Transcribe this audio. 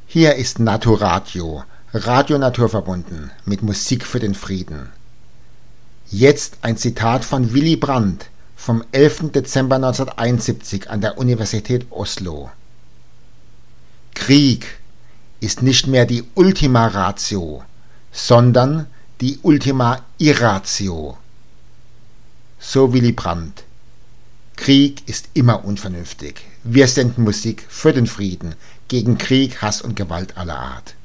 Hier ist Naturatio, Radio naturverbunden, mit Musik für den Frieden. Jetzt ein Zitat von Willy Brandt vom 11. Dezember 1971 an der Universität Oslo. Krieg ist nicht mehr die Ultima Ratio, sondern die Ultima Irratio. So Willy Brandt. Krieg ist immer unvernünftig. Wir senden Musik für den Frieden, gegen Krieg, Hass und Gewalt aller Art.